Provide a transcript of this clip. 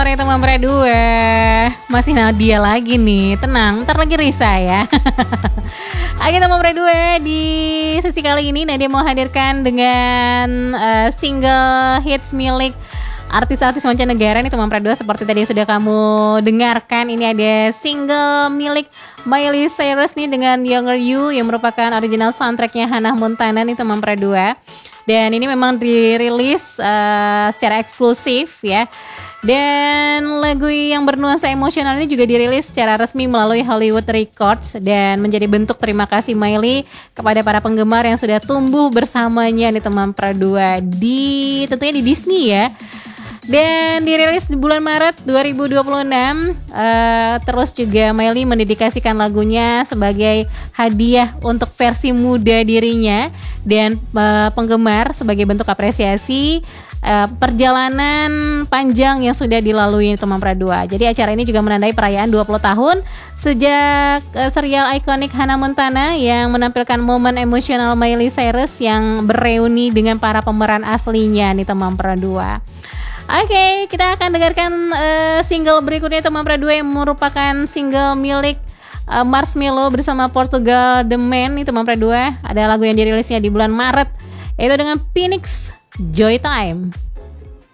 Itu Mampre 2 masih Nadia lagi nih, tenang, ntar lagi Risa ya. Oke teman Mampre 2, di sesi kali ini Nadia mau hadirkan dengan single hits milik artis-artis mancanegara nih teman Mampre 2. Seperti tadi yang sudah kamu dengarkan, ini ada single milik Miley Cyrus nih dengan Younger You yang merupakan original soundtracknya Hannah Montana nih teman Mampre 2. Dan ini memang dirilis secara eksklusif ya. Dan lagu yang bernuansa emosional ini juga dirilis secara resmi melalui Hollywood Records dan menjadi bentuk terima kasih Miley kepada para penggemar yang sudah tumbuh bersamanya nih teman Pradua tentunya di Disney ya. Dan dirilis di bulan Maret 2026. Terus juga Miley mendedikasikan lagunya sebagai hadiah untuk versi muda dirinya dan penggemar sebagai bentuk apresiasi perjalanan panjang yang sudah dilalui teman Pradua. Jadi acara ini juga menandai perayaan 20 tahun sejak serial ikonik Hannah Montana yang menampilkan momen emosional Miley Cyrus yang bereuni dengan para pemeran aslinya nih teman Pradua. Oke, kita akan dengarkan single berikutnya teman Pradua yang merupakan single milik Marshmello bersama Portugal The Man nih teman Pradua. Ada lagu yang dirilisnya di bulan Maret yaitu dengan Phoenix Joy Time.